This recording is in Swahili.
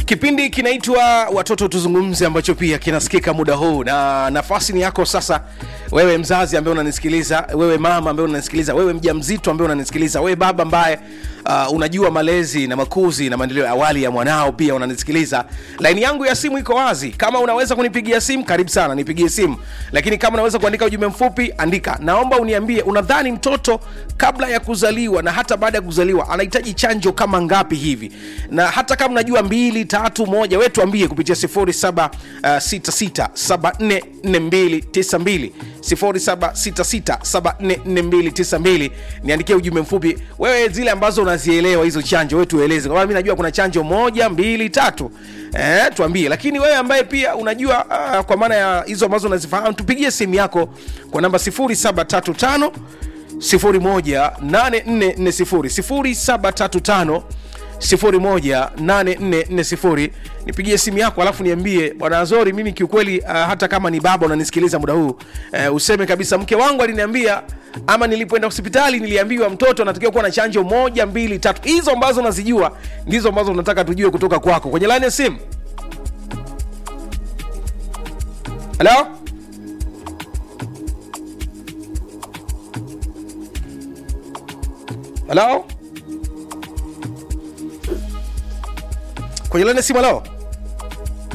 Kipindi kinaitwa Watoto Tuzungumze, ambacho pia kinasikika muda huu, na nafasi ni yako sasa. Wewe mzazi ambaye unanisikiliza, wewe mama ambaye unanisikiliza, wewe mjamzito ambaye unanisikiliza, wewe baba ambaye unajua malezi na makuzi na maendeleo awali ya mwanao pia unanisikiliza. Line yangu ya simu iko wazi. Kama unaweza kunipigia simu, karibu sana, nipigie simu. Lakini kama unaweza kuandika ujumbe mfupi, andika. Naomba uniambie, unadhani mtoto kabla ya kuzaliwa na hata baada ya kuzaliwa anahitaji chanjo kama ngapi hivi? Na hata kama unajua 2, 3, 1, wewe tuambie kupitia 0766744292 0766744292. Niandikie ujumbe mfupi wewe zile ambazo unazielewa hizo chanjo, wewe tueleze. Kwa mimi najua kuna chanjo 1, 2, 3. Tuambie. Lakini wewe ambaye pia unajua kwa maana ya hizo ambazo unazifahamu, tupigie simu yako kwa namba 0735 018440 0735 nipigie simu yako, alafu niambie, bwana Azori, mimi kiukweli hata kama ni baba unanisikiliza muda huu, useme kabisa, mke wangu aliniambia, ama nilipoenda hospitali niliambiwa mtoto anatakiwa kuwa na chanjo 1, 2, 3. Hizo ambazo unazijua ndizo ambazo tunataka tujue kutoka kwako. Kwenye line ya simu. Hello? Hello? Kwenye line ya simu, hello?